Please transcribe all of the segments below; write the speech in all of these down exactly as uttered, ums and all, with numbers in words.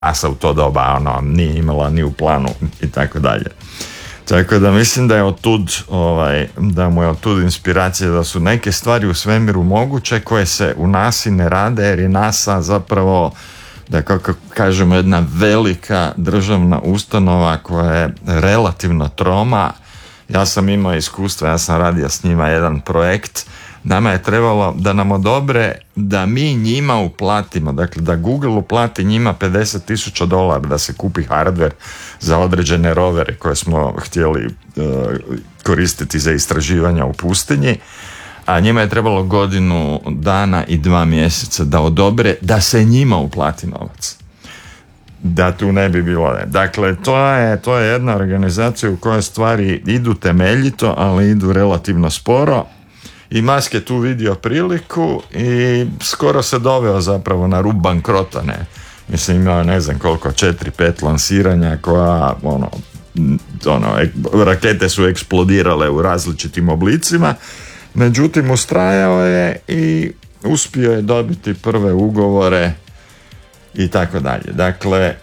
NASA u to doba ono, nije imala ni u planu i tako dalje. Tako da mislim da je otud, ovaj, da mu je otud inspiracija da su neke stvari u svemiru moguće koje se u nasi ne rade, jer je NASA zapravo, da kako kažemo, jedna velika državna ustanova koja je relativno troma. Ja sam imao iskustva, ja sam radio s njima jedan projekt. Nama je trebalo da nam odobre da mi njima uplatimo, dakle da Google uplati njima pedeset tisuća dolara da se kupi hardware za određene rovere koje smo htjeli uh, koristiti za istraživanja u pustinji, a njima je trebalo godinu dana i dva mjeseca da odobre da se njima uplati novac. Da tu ne bi bilo ne. Dakle, to je, to je jedna organizacija u kojoj stvari idu temeljito, ali idu relativno sporo. I Musk je tu vidio priliku i skoro se doveo zapravo na rub bankrota, ne. Mislim, imao ne znam koliko, četiri, pet lansiranja koja, ono, ono, rakete su eksplodirale u različitim oblicima, međutim ustrajao je i uspio je dobiti prve ugovore i tako dalje. Dakle,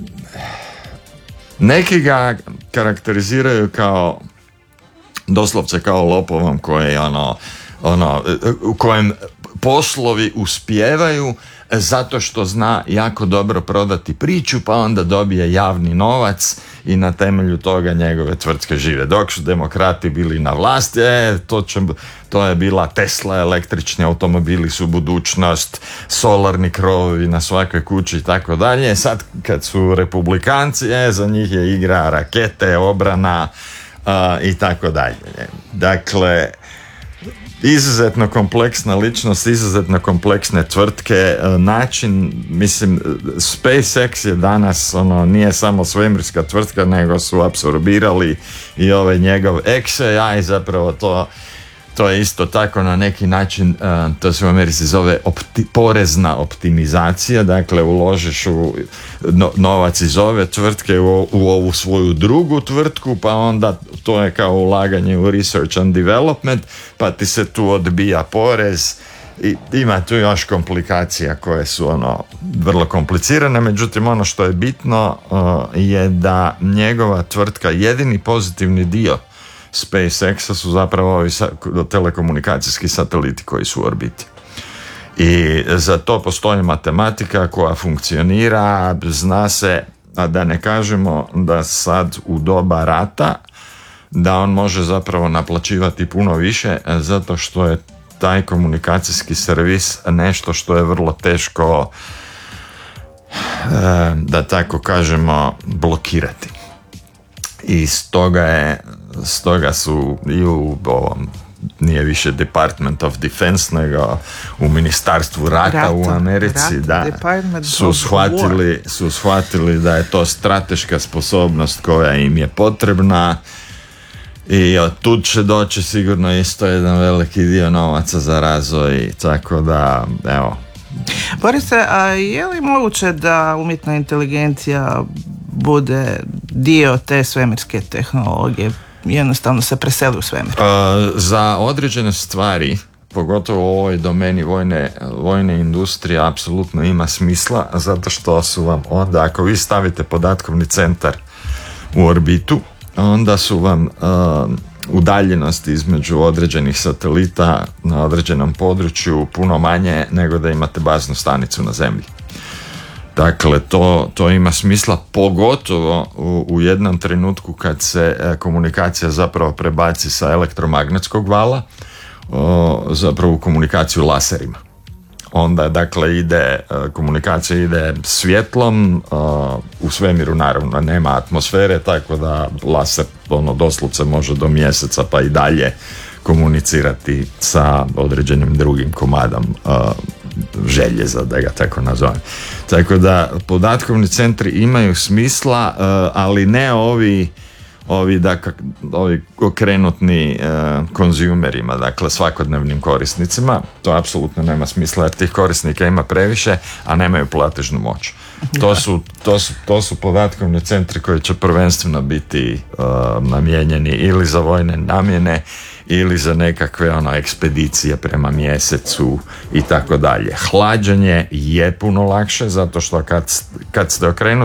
neki ga karakteriziraju kao doslovce kao lopovom koji ono, ono, u kojem poslovi uspijevaju zato što zna jako dobro prodati priču, pa onda dobije javni novac i na temelju toga njegove tvrtke žive. Dok su demokrati bili na vlasti, e, to, će, to je bila Tesla, električni automobili su budućnost, solarni krovovi na svakoj kući i tako dalje. Sad kad su republikanci, e, za njih je igra rakete, obrana uh, i tako dalje. Dakle, izuzetno kompleksna ličnost, izuzetno kompleksne tvrtke, način, mislim, SpaceX je danas, ono, nije samo svemirska tvrtka, nego su apsorbirali i ovaj njegov X A I, zapravo to, to je isto tako na neki način, to se u Americi zove opti, porezna optimizacija, dakle uložiš u no, novac iz ove tvrtke u, u ovu svoju drugu tvrtku, pa onda to je kao ulaganje u research and development, pa ti se tu odbija porez i ima tu još komplikacija koje su ono vrlo komplicirane, međutim ono što je bitno uh, je da njegova tvrtka, jedini pozitivni dio SpaceX-a su zapravo ovi telekomunikacijski sateliti koji su u orbiti. I za to postoji matematika koja funkcionira, zna se, a da ne kažemo da sad u doba rata da on može zapravo naplaćivati puno više zato što je taj komunikacijski servis nešto što je vrlo teško, da tako kažemo, blokirati. I stoga je stoga su i u ovom, nije više Department of Defense, nego u Ministarstvu rata, rata u Americi, rata, da, su shvatili, su shvatili da je to strateška sposobnost koja im je potrebna i od tud će doći sigurno isto jedan veliki dio novaca za razvoj, tako da, evo. Borise, a je li moguće da umjetna inteligencija bude dio te svemirske tehnologije, jednostavno se preseli u svemir? Uh, za određene stvari, pogotovo u ovoj domeni vojne, vojne industrije, apsolutno ima smisla, zato što su vam onda, ako vi stavite podatkovni centar u orbitu, onda su vam uh, udaljenosti između određenih satelita na određenom području puno manje nego da imate baznu stanicu na zemlji. Dakle, to, to ima smisla, pogotovo u, u jednom trenutku kad se e, komunikacija zapravo prebaci sa elektromagnetskog vala o, zapravo u komunikaciju laserima. Onda, dakle, ide, e, komunikacija ide svjetlom, o, u svemiru naravno nema atmosfere, tako da laser ono, doslovce može do mjeseca pa i dalje komunicirati sa određenim drugim komadom o, željeza, da ga tako nazovem. Tako da podatkovni centri imaju smisla, ali ne ovi ovi, dakle, ovi okrenutni konzumerima, dakle svakodnevnim korisnicima. To apsolutno nema smisla jer tih korisnika ima previše, a nemaju platežnu moć. To su, to su, to su podatkovni centri koji će prvenstveno biti uh, namijenjeni ili za vojne namjene ili za nekakve ono ekspedicije prema mjesecu i tako dalje. Hlađenje je puno lakše zato što kad, kad ste okrenuti